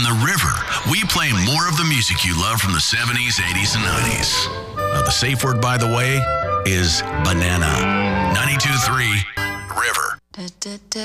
The River, we play more of the music you love from the 70s, 80s, and 90s. The safe word, by the way, is banana. 92.3 River.